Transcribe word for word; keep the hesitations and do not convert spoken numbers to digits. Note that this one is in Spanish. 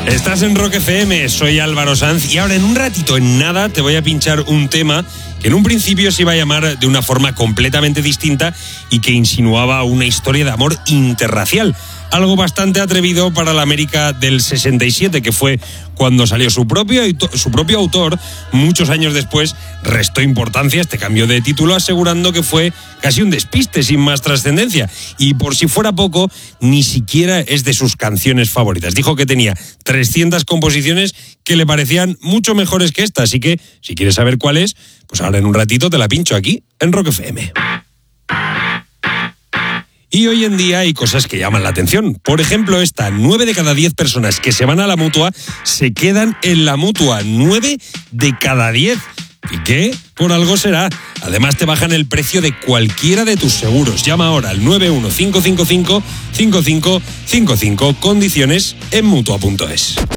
Estás en Rock F M, soy Álvaro Sanz y ahora en un ratito, en nada, te voy a pinchar un tema que en un principio se iba a llamar de una forma completamente distinta y que insinuaba una historia de amor interracial. Algo bastante atrevido para la América del sesenta y siete, que fue cuando salió su propio, su propio autor. Muchos años después restó importancia a este cambio de título, asegurando que fue casi un despiste sin más trascendencia. Y por si fuera poco, ni siquiera es de sus canciones favoritas. Dijo que tenía trescientas composiciones que le parecían mucho mejores que esta. Así que, si quieres saber cuál es, pues ahora en un ratito te la pincho aquí, en Rock F M. Y hoy en día hay cosas que llaman la atención. Por ejemplo, esta, nueve de cada diez personas que se van a la Mutua se quedan en la Mutua. nueve de cada diez. ¿Y qué? Por algo será. Además te bajan el precio de cualquiera de tus seguros. Llama ahora al nueve uno cinco cinco cinco cinco cinco cinco cinco. Condiciones en Mutua punto es.